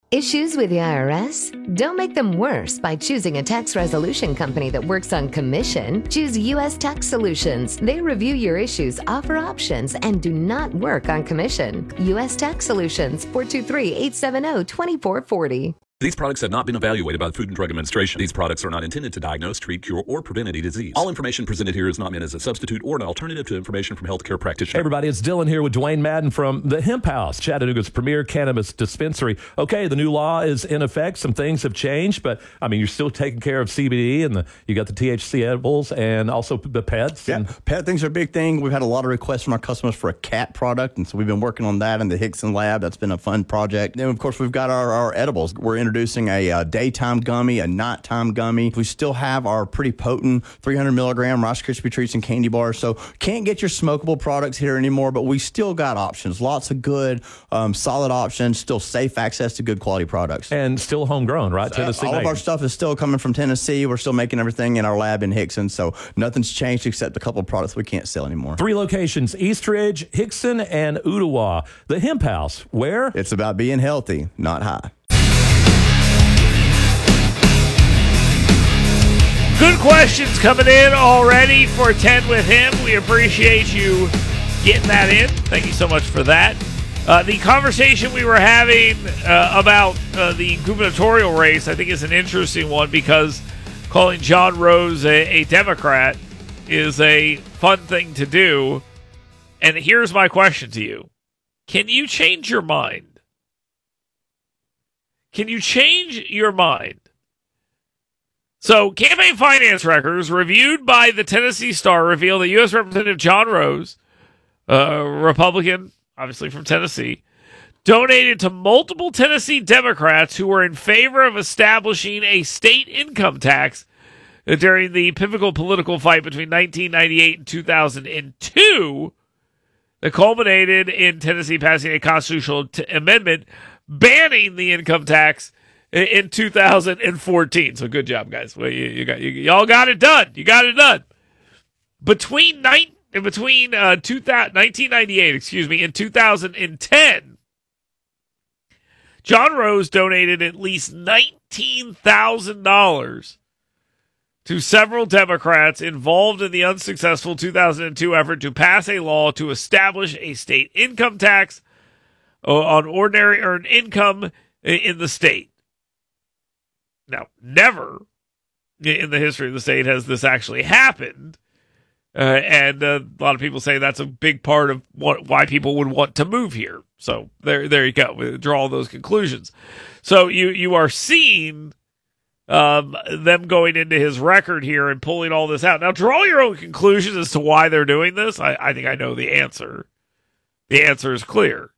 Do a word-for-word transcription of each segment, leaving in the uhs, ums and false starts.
Issues with the I R S? Don't make them worse by choosing a tax resolution company that works on commission. Choose U S Tax Solutions. They review your issues, offer options, and do not work on commission. U S Tax Solutions, four two three, eight seven zero, two four four zero. These products have not been evaluated by the Food and Drug Administration. These products are not intended to diagnose, treat, cure, or prevent any disease. All information presented here is not meant as a substitute or an alternative to information from healthcare practitioners. Hey everybody, it's Dylan here with Dwayne Madden from the Hemp House, Chattanooga's premier cannabis dispensary. Okay, the new law is in effect. Some things have changed, but I mean, you're still taking care of C B D, and the, you got the T H C edibles and also the pets. Yeah, and pet things are a big thing. We've had a lot of requests from our customers for a cat product, and so we've been working on that in the Hickson lab. That's been a fun project. Then, of course, we've got our, our edibles. We're introducing a uh, daytime gummy, a nighttime gummy. We still have our pretty potent three hundred milligram Rice Krispie treats and candy bars. So can't get your smokable products here anymore, but we still got options. Lots of good, um, solid options. Still safe access to good quality products. and still homegrown, right? Tennessee All of made. our stuff is still coming from Tennessee. We're still making everything in our lab in Hickson, so nothing's changed except a couple of products we can't sell anymore. Three locations: Eastridge, Hickson, and Ottawa. The Hemp House, where? It's about being healthy, not high. Good questions coming in already for ten with him. We appreciate you getting that in. Thank you so much for that. Uh, the conversation we were having uh, about uh, the gubernatorial race, I think, is an interesting one because calling John Rose a, a Democrat is a fun thing to do. And here's my question to you. Can you change your mind? Can you change your mind? So, campaign finance records reviewed by the Tennessee Star reveal that U S Representative John Rose, a Republican, obviously from Tennessee, donated to multiple Tennessee Democrats who were in favor of establishing a state income tax during the pivotal political fight between nineteen ninety-eight and two thousand two that culminated in Tennessee passing a constitutional t- amendment banning the income tax in two thousand fourteen. So good job, guys. Well, you, you got you, y'all got it done. You got it done. Between nine, between uh, two thousand, nineteen ninety-eight, excuse me, and two thousand ten, John Rose donated at least nineteen thousand dollars to several Democrats involved in the unsuccessful two thousand two effort to pass a law to establish a state income tax on ordinary earned income in the state. Now, never in the history of the state has this actually happened. Uh, and uh, a lot of people say that's a big part of what, why people would want to move here. So there there you go. We draw those conclusions. So you, you are seeing um, them going into his record here and pulling all this out. Now, draw your own conclusions as to why they're doing this. I, I think I know the answer. The answer is clear.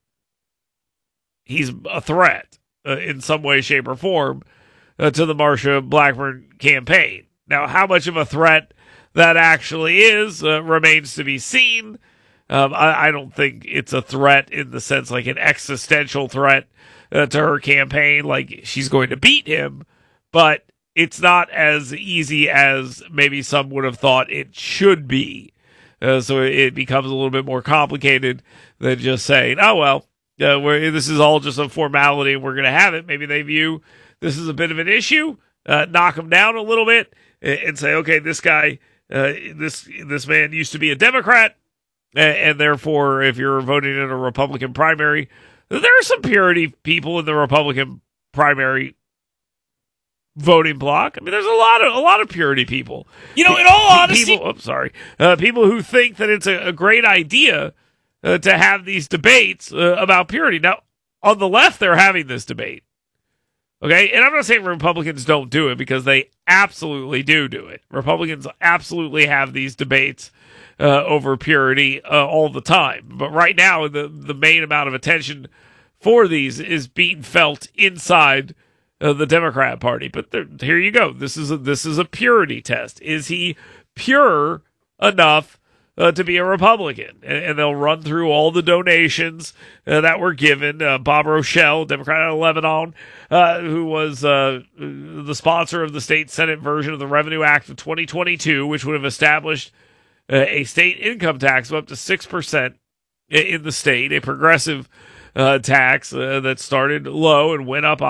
He's a threat uh, in some way, shape, or form Uh, to the Marsha Blackburn campaign. Now, how much of a threat that actually is uh, remains to be seen. Um, I, I don't think it's a threat in the sense like an existential threat uh, to her campaign, like she's going to beat him, but it's not as easy as maybe some would have thought it should be. Uh, so it becomes a little bit more complicated than just saying, oh, well, uh, we're, this is all just a formality and we're going to have it. Maybe they view this is a bit of an issue, uh, knock him down a little bit, and, and say, okay, this guy, uh, this this man used to be a Democrat, and, and therefore, if you're voting in a Republican primary, there are some purity people in the Republican primary voting block. I mean, there's a lot of a lot of purity people. You know, in all honesty, people, oh, sorry, uh, people who think that it's a, a great idea uh, to have these debates uh, about purity. Now, on the left, they're having this debate. Okay, and I'm not saying Republicans don't do it because they absolutely do do it. Republicans absolutely have these debates uh, over purity uh, all the time. But right now, the, the main amount of attention for these is being felt inside uh, the Democrat Party. But there, here you go. This is a, this is a purity test. Is he pure enough Uh, to be a Republican? And, and they'll run through all the donations uh, that were given. Uh, Bob Rochelle, Democrat out of Lebanon, uh, who was uh, the sponsor of the state Senate version of the Revenue Act of twenty twenty-two, which would have established uh, a state income tax of up to six percent in the state, a progressive uh, tax uh, that started low and went up